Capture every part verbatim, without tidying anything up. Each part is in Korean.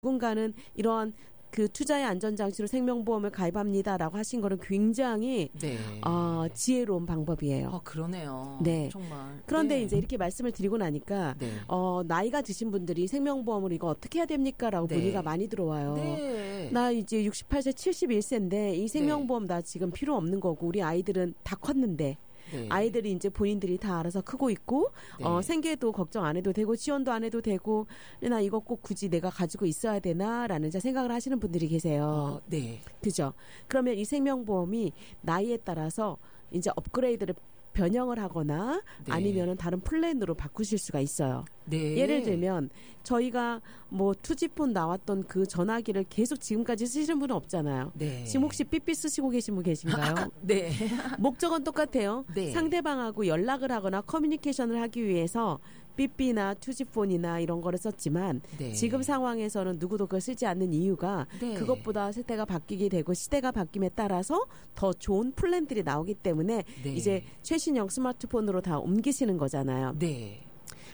누군가는 이러한 그 투자의 안전장치로 생명보험을 가입합니다라고 하신 거는 굉장히 네. 어, 지혜로운 방법이에요. 아, 그러네요. 네. 정말. 그런데 네. 이제 이렇게 말씀을 드리고 나니까 네. 어, 나이가 드신 분들이 생명보험을 이거 어떻게 해야 됩니까라고 네. 문의가 많이 들어와요. 네. 나 이제 육십팔 세, 칠십일 세인데 이 생명보험 나 지금 필요 없는 거고 우리 아이들은 다 컸는데 네. 아이들이 이제 본인들이 다 알아서 크고 있고 네. 어, 생계도 걱정 안 해도 되고 지원도 안 해도 되고 나 이거 꼭 굳이 내가 가지고 있어야 되나라는 이제 생각을 하시는 분들이 계세요. 어, 네. 그죠? 그러면 이 생명보험이 나이에 따라서 이제 업그레이드를 변형을 하거나 네. 아니면은 다른 플랜으로 바꾸실 수가 있어요. 네. 예를 들면 저희가 뭐 투지폰 나왔던 그 전화기를 계속 지금까지 쓰시는 분은 없잖아요. 네. 지금 혹시 삐삐 쓰시고 계신 분 계신가요? 네. 목적은 똑같아요. 네. 상대방하고 연락을 하거나 커뮤니케이션을 하기 위해서 삐삐나 투지폰이나 이런 거를 썼지만 네. 지금 상황에서는 누구도 그걸 쓰지 않는 이유가 네. 그것보다 세대가 바뀌게 되고 시대가 바뀜에 따라서 더 좋은 플랜들이 나오기 때문에 네. 이제 최신형 스마트폰으로 다 옮기시는 거잖아요. 네.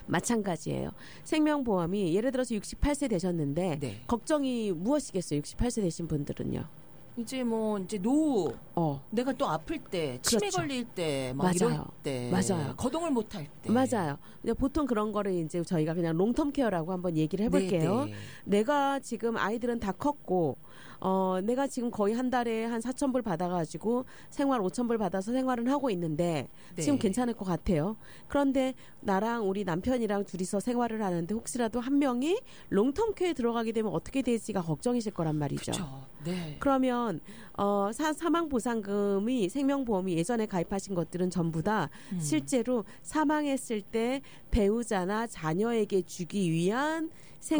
마찬가지예요. 생명보험이 예를 들어서 육십팔 세 되셨는데 네. 걱정이 무엇이겠어요? 육십팔 세 되신 분들은요. 이제 뭐 이제 노후 어. 내가 또 아플 때 치매 그렇죠. 걸릴 때 막 맞아요. 이럴 때 맞아요. 거동을 못 할 때 맞아요. 근데 보통 그런 거를 이제 저희가 그냥 롱텀 케어라고 한번 얘기를 해볼게요. 네, 네. 내가 지금 아이들은 다 컸고, 어, 내가 지금 거의 한 달에 한 사천 불 받아가지고 생활 오천 불 받아서 생활은 하고 있는데 네. 지금 괜찮을 것 같아요. 그런데 나랑 우리 남편이랑 둘이서 생활을 하는데 혹시라도 한 명이 롱텀 케어에 들어가게 되면 어떻게 될지가 걱정이실 거란 말이죠. 그렇죠. 네. 그러면 어, 사, 사망보상금이 생명보험이 예전에 가입하신 것들은 전부 다 음. 실제로 사망했을 때 배우자나 자녀에게 주기 위한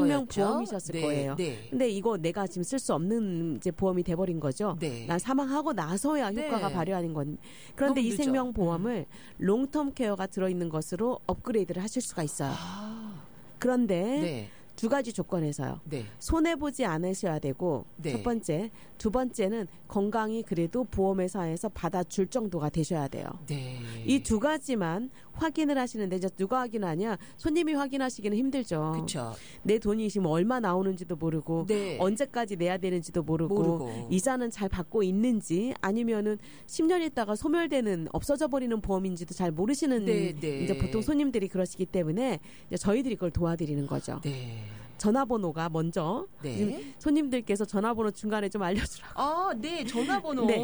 생명보험이셨을 네, 거예요. 네. 근데 이거 내가 지금 쓸 수 없는 이제 보험이 돼버린 거죠. 네. 난 사망하고 나서야 네. 효과가 발휘하는 건. 그런데 너무 이 늦죠. 생명보험을 롱텀 케어가 들어있는 것으로 업그레이드를 하실 수가 있어요. 아, 그런데 네. 두 가지 조건에서요. 네. 손해보지 않으셔야 되고 네. 첫 번째, 두 번째는 건강이 그래도 보험회사에서 받아줄 정도가 되셔야 돼요. 네. 이 두 가지만 확인을 하시는데 이제 누가 확인하냐? 손님이 확인하시기는 힘들죠. 그렇죠. 내 돈이 지금 얼마 나오는지도 모르고 네. 언제까지 내야 되는지도 모르고, 모르고. 이자는 잘 받고 있는지 아니면은 십 년 있다가 소멸되는 없어져 버리는 보험인지도 잘 모르시는 네, 네. 이제 보통 손님들이 그러시기 때문에 이제 저희들이 그걸 도와드리는 거죠. 네. 전화번호가 먼저 네. 지금 손님들께서 전화번호 중간에 좀 알려주라고. 아, 네. 전화번호 네.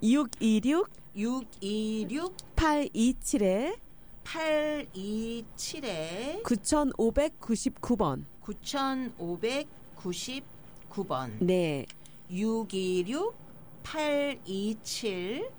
이육이육 육이육 팔이칠 팔이칠 구천오백구십구 번. 구천오백구십구 번 네. 육이육 팔이칠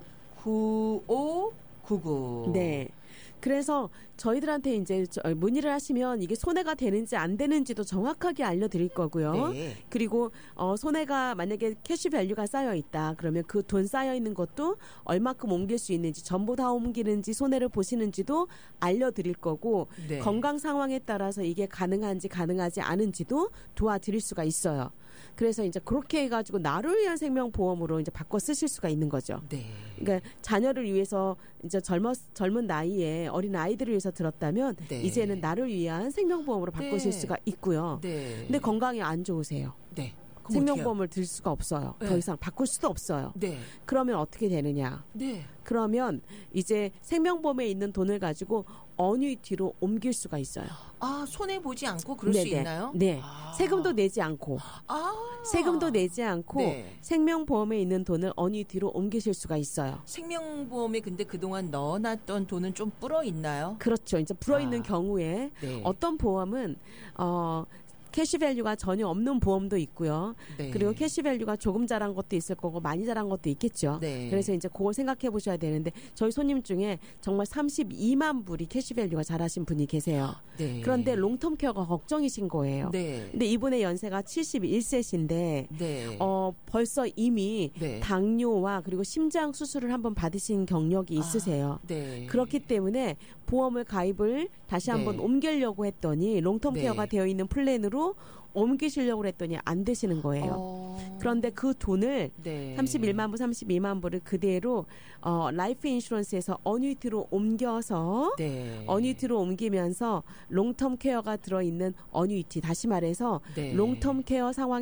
구오구구 네. 그래서 저희들한테 이제 저- 문의를 하시면 이게 손해가 되는지 안 되는지도 정확하게 알려드릴 거고요. 네. 그리고 어, 손해가 만약에 캐시밸류가 쌓여 있다. 그러면 그 돈 쌓여 있는 것도 얼마큼 옮길 수 있는지 전부 다 옮기는지 손해를 보시는지도 알려드릴 거고 네. 건강 상황에 따라서 이게 가능한지 가능하지 않은지도 도와드릴 수가 있어요. 그래서 이제 그렇게 해가지고 나를 위한 생명보험으로 이제 바꿔 쓰실 수가 있는 거죠. 네. 그러니까 자녀를 위해서 이제 젊었 젊은 나이에 어린 아이들을 위해서 들었다면 네. 이제는 나를 위한 생명보험으로 바꾸실 네. 수가 있고요. 네. 근데 건강이 안 좋으세요. 네. 그럼 어떡해요? 생명보험을 들 수가 없어요. 네. 더 이상 바꿀 수도 없어요. 네. 그러면 어떻게 되느냐? 네. 그러면 이제 생명보험에 있는 돈을 가지고 어뉴이티로 옮길 수가 있어요. 아, 손해 보지 않고 그럴 수 네네. 있나요? 네. 아. 세금도 내지 않고 아. 세금도 내지 않고 네. 생명보험에 있는 돈을 어뉴이티로 옮기실 수가 있어요. 생명보험에 근데 그동안 넣어놨던 돈은 좀 불어 있나요? 그렇죠. 이제 불어있는 아. 경우에 네. 어떤 보험은 어 캐시밸류가 전혀 없는 보험도 있고요. 네. 그리고 캐시밸류가 조금 자란 것도 있을 거고 많이 자란 것도 있겠죠. 네. 그래서 이제 그걸 생각해 보셔야 되는데 저희 손님 중에 정말 삼십이만 불이 캐시밸류가 잘하신 분이 계세요. 네. 그런데 롱텀 케어가 걱정이신 거예요. 네. 근데 이분의 연세가 칠십일 세신데 네. 어 벌써 이미 네. 당뇨와 그리고 심장 수술을 한번 받으신 경력이 있으세요. 아, 네. 그렇기 때문에 보험을 가입을 다시 한번 네. 옮기려고 했더니 롱텀 네. 케어가 되어 있는 플랜으로 옮기시려고 했더니 안 되시는 거예요. 어. 그런데 그 돈을 네. 삼십일만 불, 삼십이만 불을 그대로 어, 라이프 인슈런스에서 어뉴이티로 옮겨서 네. 어뉴이티로 옮기면서 롱텀 케어가 들어있는 어뉴이티, 다시 말해서 네. 롱텀 케어 상황